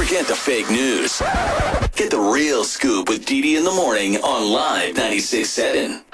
Forget the fake news. Get the real scoop with Dee Dee in the morning on Live 96.7.